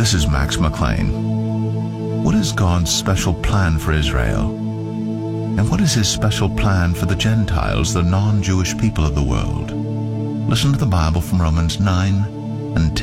This is Max McLean. What is God's special plan for Israel? And what is his special plan for the Gentiles, the non-Jewish people of the world? Listen to the Bible from Romans 9 and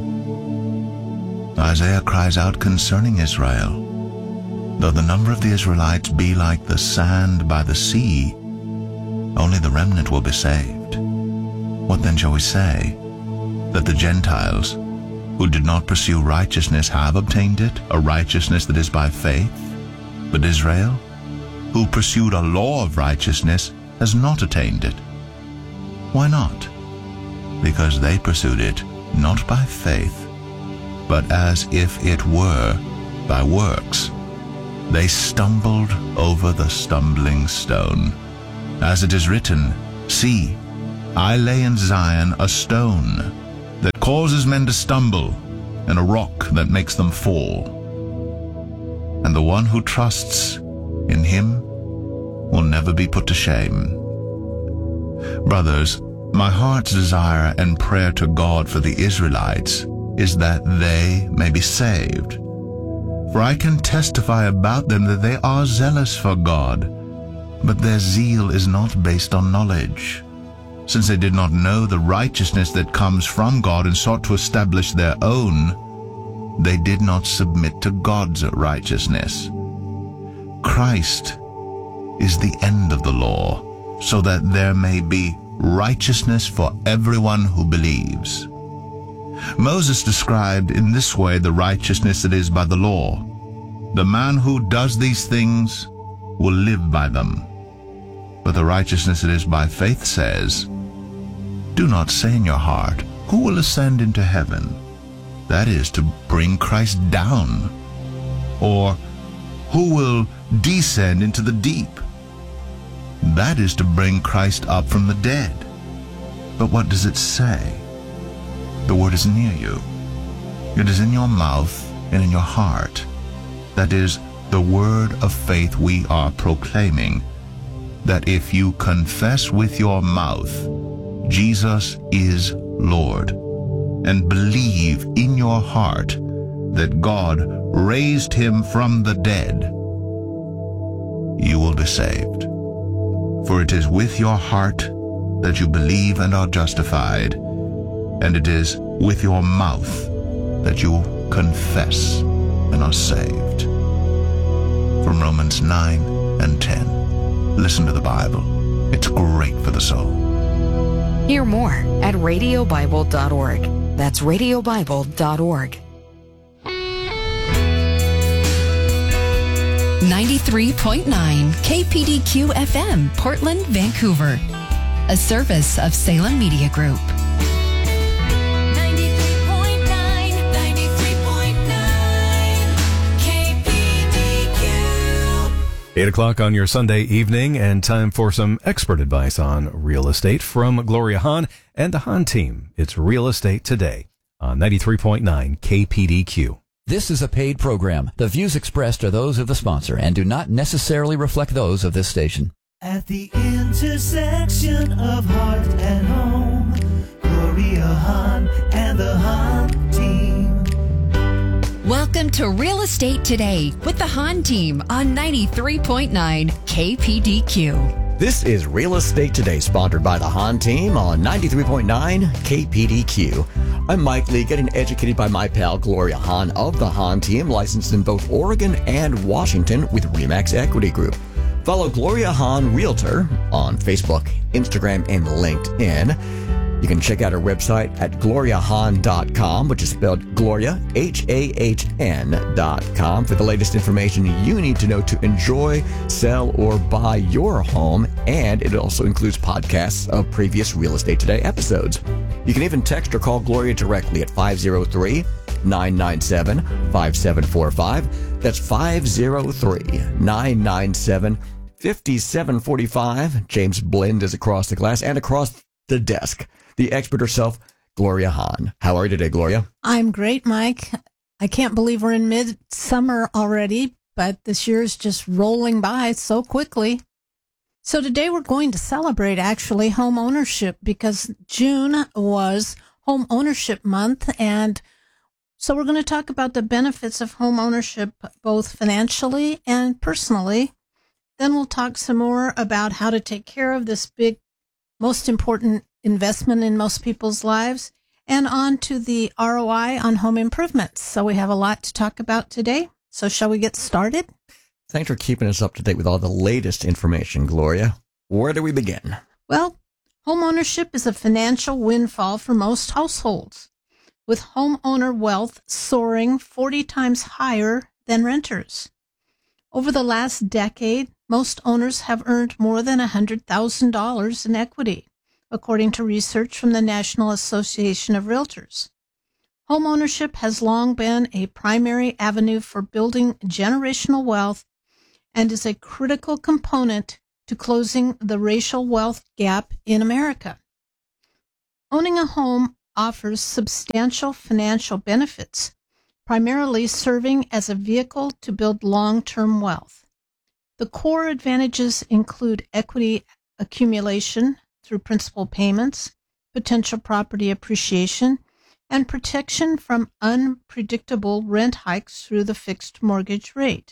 10. Isaiah cries out concerning Israel. Though the number of the Israelites be like the sand by the sea, only the remnant will be saved. What then shall we say? That the Gentiles, who did not pursue righteousness, have obtained it, a righteousness that is by faith? But Israel, who pursued a law of righteousness, has not attained it. Why not? Because they pursued it not by faith, but as if it were by works. They stumbled over the stumbling stone. As it is written, See, I lay in Zion a stone that causes men to stumble, and a rock that makes them fall. And the one who trusts in him will never be put to shame. Brothers, my heart's desire and prayer to God for the Israelites is that they may be saved. For I can testify about them that they are zealous for God, but their zeal is not based on knowledge. Since they did not know the righteousness that comes from God and sought to establish their own, they did not submit to God's righteousness. Christ is the end of the law, so that there may be righteousness for everyone who believes. Moses described in this way the righteousness that is by the law. The man who does these things will live by them. But the righteousness that is by faith says, Do not say in your heart, Who will ascend into heaven? That is, to bring Christ down. Or, Who will descend into the deep? That is, to bring Christ up from the dead. But what does it say? The word is near you. It is in your mouth and in your heart. That is, the word of faith we are proclaiming, that if you confess with your mouth Jesus is Lord, and believe in your heart that God raised him from the dead, you will be saved. For it is with your heart that you believe and are justified, and it is with your mouth that you confess and are saved. From Romans 9 and 10. Listen to the Bible. It's great for the soul. Hear more at radiobible.org. That's radiobible.org. 93.9 KPDQ FM, Portland, Vancouver. A service of Salem Media Group. 8 o'clock on your Sunday evening, and time for some expert advice on real estate from Gloria Hahn and the Hahn team. It's Real Estate Today on 93.9 KPDQ. This is a paid program. The views expressed are those of the sponsor and do not necessarily reflect those of this station. At the intersection of heart and home, Gloria Hahn and the Hahn team. Welcome to Real Estate Today with the Hahn team on 93.9 KPDQ. This is Real Estate Today, sponsored by the Hahn team on 93.9 KPDQ. I'm Mike Lee, getting educated by my pal Gloria Hahn of the Hahn team, licensed in both Oregon and Washington with RE/MAX Equity Group. Follow Gloria Hahn Realtor on Facebook, Instagram, and LinkedIn. You can check out our website at gloriahahn.com, which is spelled Gloria, H-A-H-N.com, for the latest information you need to know to enjoy, sell, or buy your home. And it also includes podcasts of previous Real Estate Today episodes. You can even text or call Gloria directly at 503-997-5745. That's 503-997-5745. James Blend is across the glass and across the desk. The expert herself, Gloria Hahn. How are you today, Gloria? I'm great, Mike. I can't believe we're in midsummer already, but this year is just rolling by so quickly. So today we're going to celebrate, actually, home ownership, because June was home ownership month, and So we're going to talk about the benefits of home ownership, both financially and personally. Then we'll talk some more about how to take care of this big, most important investment in most people's lives, and on to the ROI on home improvements. So we have a lot to talk about today. So shall we get started? Thanks for keeping us up to date with all the latest information, Gloria. Where do we begin? Well, home ownership is a financial windfall for most households, with homeowner wealth soaring 40 times higher than renters. Over the last decade, most owners have earned more than $100,000 in equity, according to research from the National Association of Realtors. Home ownership has long been a primary avenue for building generational wealth and is a critical component to closing the racial wealth gap in America. Owning a home offers substantial financial benefits, primarily serving as a vehicle to build long-term wealth. The core advantages include equity accumulation through principal payments, potential property appreciation, and protection from unpredictable rent hikes through the fixed mortgage rate.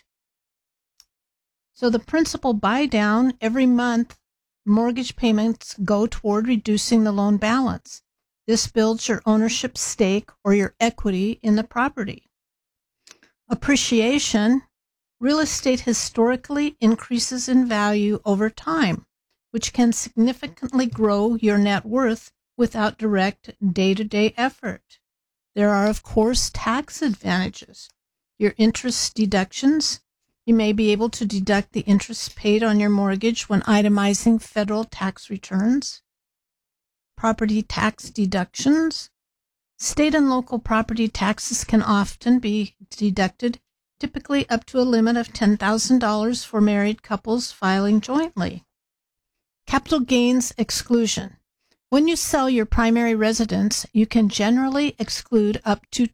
So the principal buy down every month, mortgage payments go toward reducing the loan balance. This builds your ownership stake or your equity in the property. Appreciation. Real estate historically increases in value over time, which can significantly grow your net worth without direct day-to-day effort. There are, of course, tax advantages. Your interest deductions. You may be able to deduct the interest paid on your mortgage when itemizing federal tax returns. Property tax deductions. State and local property taxes can often be deducted, typically up to a limit of $10,000 for married couples filing jointly. Capital gains exclusion. When you sell your primary residence, you can generally exclude up to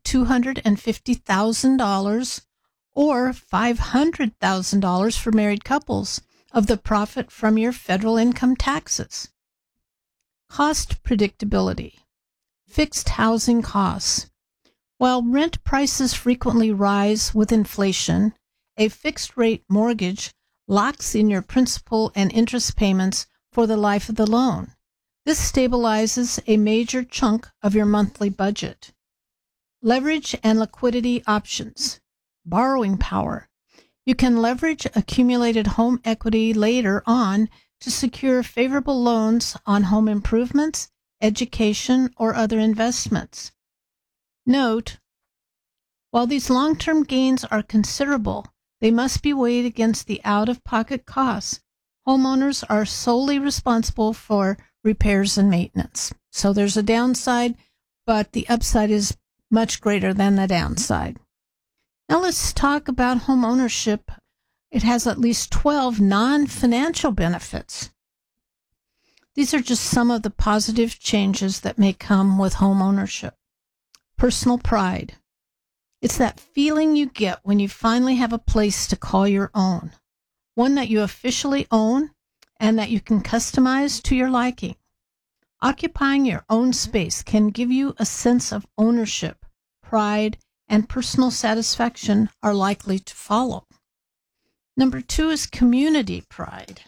$250,000 or $500,000 for married couples of the profit from your federal income taxes. Cost predictability. Fixed housing costs. While rent prices frequently rise with inflation, a fixed-rate mortgage locks in your principal and interest payments for the life of the loan. This stabilizes a major chunk of your monthly budget. Leverage and liquidity options. Borrowing power. You can leverage accumulated home equity later on to secure favorable loans on home improvements, education, or other investments. Note, while these long-term gains are considerable, they must be weighed against the out-of-pocket costs. Homeowners are solely responsible for repairs and maintenance. So there's a downside, but the upside is much greater than the downside. Now let's talk about home ownership. It has at least 12 non-financial benefits. These are just some of the positive changes that may come with home ownership. Personal pride. It's that feeling you get when you finally have a place to call your own, one that you officially own and that you can customize to your liking. Occupying your own space can give you a sense of ownership, pride, and personal satisfaction are likely to follow. Number 2 is community pride.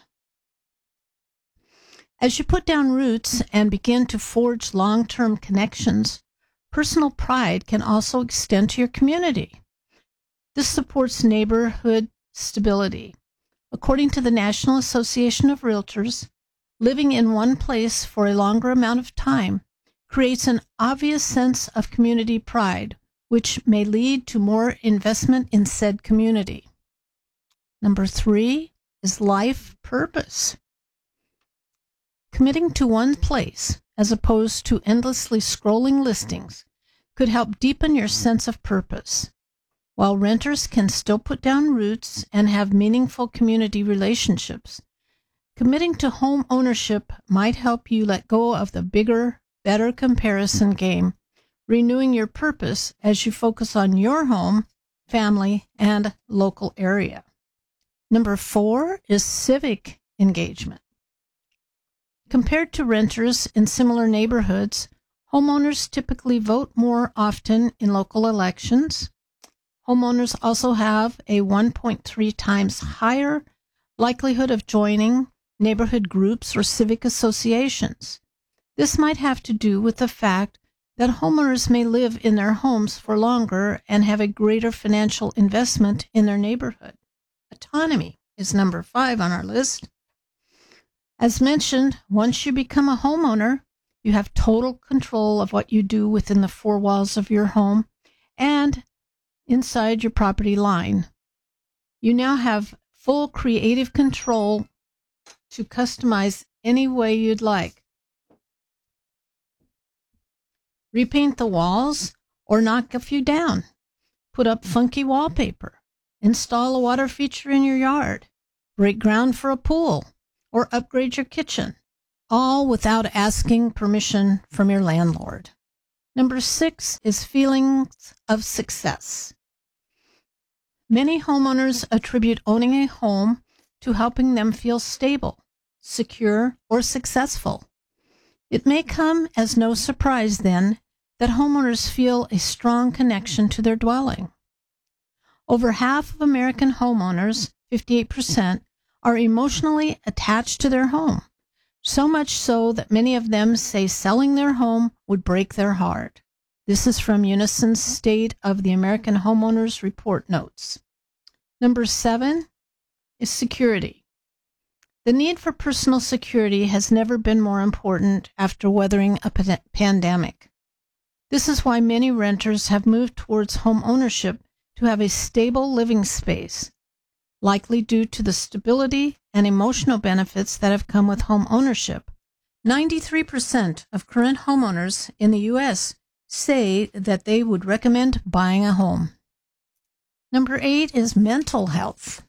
As you put down roots and begin to forge long-term connections, personal pride can also extend to your community. This supports neighborhood stability. According to the National Association of Realtors, living in one place for a longer amount of time creates an obvious sense of community pride, which may lead to more investment in said community. Number 3 is life purpose. Committing to one place, as opposed to endlessly scrolling listings, could help deepen your sense of purpose. While renters can still put down roots and have meaningful community relationships, committing to home ownership might help you let go of the bigger, better comparison game, renewing your purpose as you focus on your home, family, and local area. Number 4 is civic engagement. Compared to renters in similar neighborhoods, Homeowners typically vote more often in local elections. Homeowners also have a 1.3 times higher likelihood of joining neighborhood groups or civic associations. This might have to do with the fact that homeowners may live in their homes for longer and have a greater financial investment in their neighborhood. Autonomy is number 5 on our list. As mentioned, once you become a homeowner, you have total control of what you do within the 4 walls of your home and inside your property line. You now have full creative control to customize any way you'd like. Repaint the walls or knock a few down. Put up funky wallpaper. Install a water feature in your yard. Break ground for a pool or upgrade your kitchen, all without asking permission from your landlord. Number 6 is feelings of success. Many homeowners attribute owning a home to helping them feel stable, secure, or successful. It may come as no surprise, then, that homeowners feel a strong connection to their dwelling. Over half of American homeowners, 58%, are emotionally attached to their home, so much so that many of them say selling their home would break their heart. This is from Unison's State of the American Homeowners Report notes. Number 7 is security. The need for personal security has never been more important after weathering a pandemic. This is why many renters have moved towards home ownership to have a stable living space, likely due to the stability and emotional benefits that have come with home ownership. 93% of current homeowners in the U.S. say that they would recommend buying a home. Number 8 is mental health.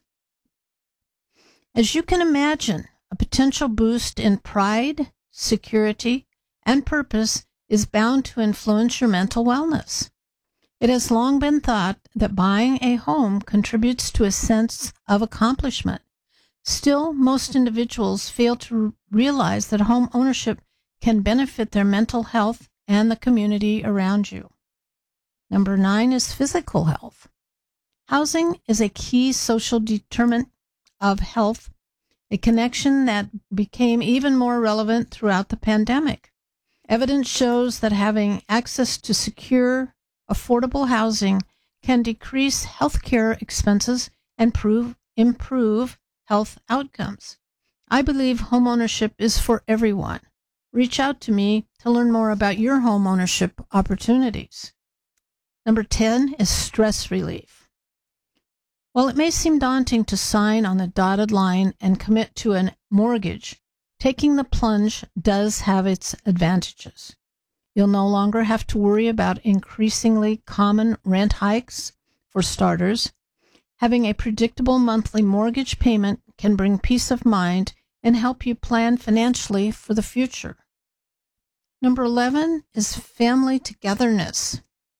As you can imagine, a potential boost in pride, security, and purpose is bound to influence your mental wellness. It has long been thought that buying a home contributes to a sense of accomplishment. Still, most individuals fail to realize that home ownership can benefit their mental health and the community around you. Number 9 is physical health. Housing is a key social determinant of health, a connection that became even more relevant throughout the pandemic. Evidence shows that having access to secure, affordable housing can decrease healthcare expenses and improve health outcomes. I believe homeownership is for everyone. Reach out to me to learn more about your homeownership opportunities. Number 10 is stress relief. While it may seem daunting to sign on the dotted line and commit to a mortgage, taking the plunge does have its advantages. You'll no longer have to worry about increasingly common rent hikes. For starters, having a predictable monthly mortgage payment can bring peace of mind and help you plan financially for the future. Number 11 is family togetherness.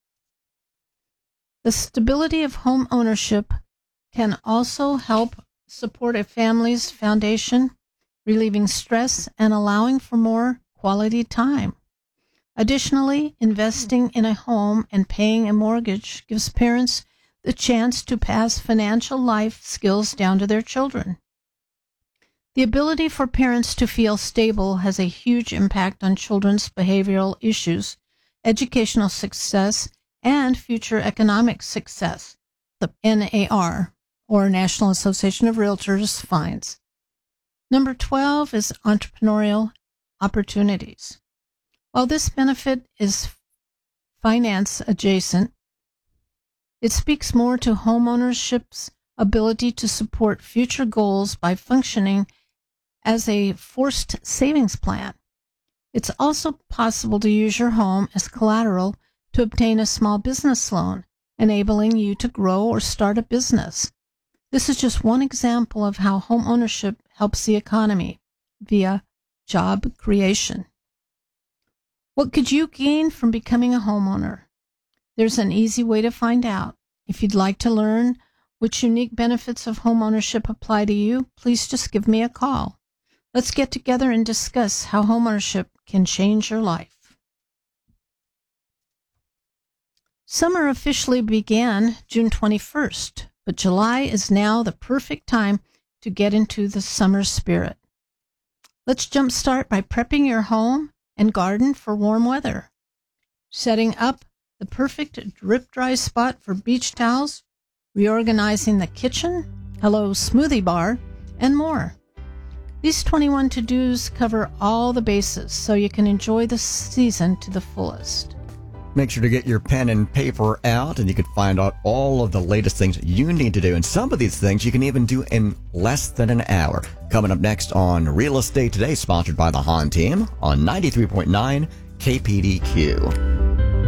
The stability of home ownership can also help support a family's foundation, relieving stress and allowing for more quality time. Additionally, investing in a home and paying a mortgage gives parents the chance to pass financial life skills down to their children. The ability for parents to feel stable has a huge impact on children's behavioral issues, educational success, and future economic success, the NAR, or National Association of Realtors, finds. Number 12 is entrepreneurial opportunities. While this benefit is finance adjacent, it speaks more to homeownership's ability to support future goals by functioning as a forced savings plan. It's also possible to use your home as collateral to obtain a small business loan, enabling you to grow or start a business. This is just one example of how home ownership helps the economy via job creation. What could you gain from becoming a homeowner? There's an easy way to find out. If you'd like to learn which unique benefits of home ownership apply to you, please just give me a call. Let's get together and discuss how home ownership can change your life. Summer officially began June 21st, but July is now the perfect time to get into the summer spirit. Let's jumpstart by prepping your home and garden for warm weather, setting up the perfect drip-dry spot for beach towels, reorganizing the kitchen, hello smoothie bar, and more. These 21 to-dos cover all the bases so you can enjoy the season to the fullest. Make sure to get your pen and paper out, and you can find out all of the latest things you need to do. And some of these things you can even do in less than an hour. Coming up next on Real Estate Today, sponsored by the Hahn Team on 93.9 KPDQ.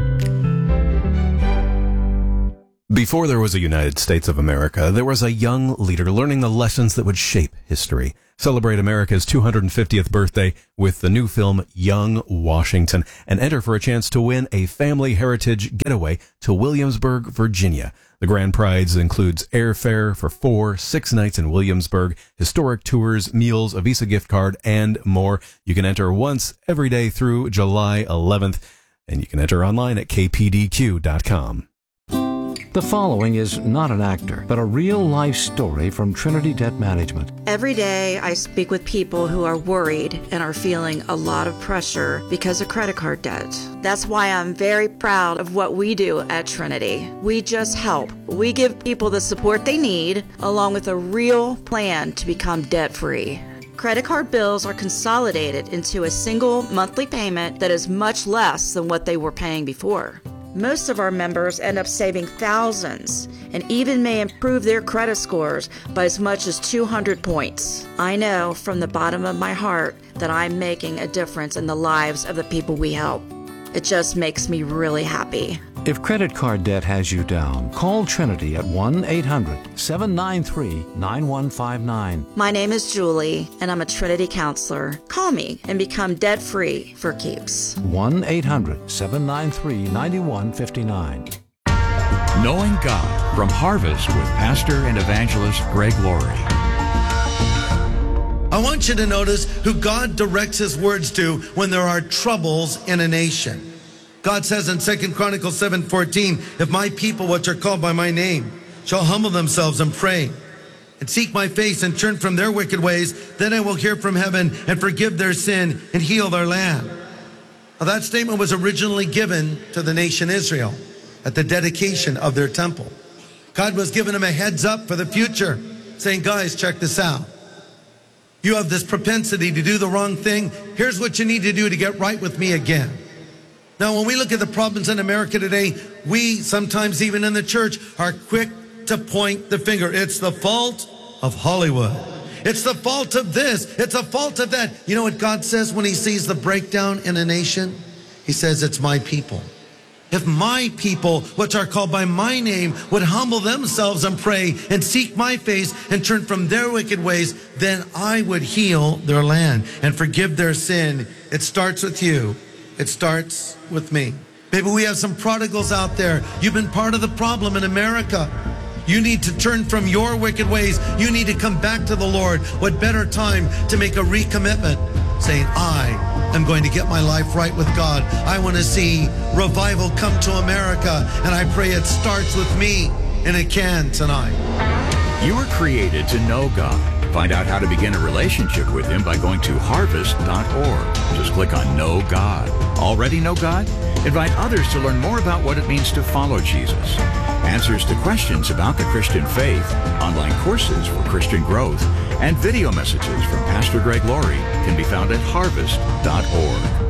Before there was a United States of America, there was a young leader learning the lessons that would shape history. Celebrate America's 250th birthday with the new film Young Washington and enter for a chance to win a family heritage getaway to Williamsburg, Virginia. The grand prize includes airfare for 4-6 nights in Williamsburg, historic tours, meals, a Visa gift card, and more. You can enter once every day through July 11th, and you can enter online at kpdq.com. The following is not an actor, but a real-life story from Trinity Debt Management. Every day I speak with people who are worried and are feeling a lot of pressure because of credit card debt. That's why I'm very proud of what we do at Trinity. We just help. We give people the support they need, along with a real plan to become debt-free. Credit card bills are consolidated into a single monthly payment that is much less than what they were paying before. Most of our members end up saving thousands and even may improve their credit scores by as much as 200 points. I know from the bottom of my heart that I'm making a difference in the lives of the people we help. It just makes me really happy. If credit card debt has you down, call Trinity at 1-800-793-9159. My name is Julie, and I'm a Trinity counselor. Call me and become debt-free for keeps. 1-800-793-9159. Knowing God from Harvest with Pastor and Evangelist Greg Laurie. I want you to notice who God directs his words to when there are troubles in a nation. God says in 2 Chronicles 7:14, if my people, which are called by my name, shall humble themselves and pray and seek my face and turn from their wicked ways, then I will hear from heaven and forgive their sin and heal their land. Now, that statement was originally given to the nation Israel at the dedication of their temple. God was giving them a heads up for the future, saying, guys, check this out. You have this propensity to do the wrong thing. Here's what you need to do to get right with me again. Now, when we look at the problems in America today, we sometimes even in the church are quick to point the finger. It's the fault of Hollywood. It's the fault of this. It's the fault of that. You know what God says when he sees the breakdown in a nation? He says, it's my people. If my people, which are called by my name, would humble themselves and pray and seek my face and turn from their wicked ways, then I would heal their land and forgive their sin. It starts with you. It starts with me. Maybe we have some prodigals out there. You've been part of the problem in America. You need to turn from your wicked ways. You need to come back to the Lord. What better time to make a recommitment, saying, I am going to get my life right with God. I want to see revival come to America, and I pray it starts with me, and it can tonight. You were created to know God. Find out how to begin a relationship with him by going to harvest.org. Just click on Know God. Already know God? Invite others to learn more about what it means to follow Jesus. Answers to questions about the Christian faith, online courses for Christian growth, and video messages from Pastor Greg Laurie can be found at harvest.org.